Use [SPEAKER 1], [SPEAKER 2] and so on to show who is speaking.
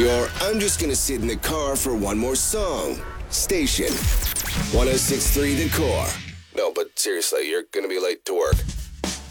[SPEAKER 1] or I'm just gonna sit in the car for one more song. Station 106.3 The Core. No, but seriously, you're gonna be late to work.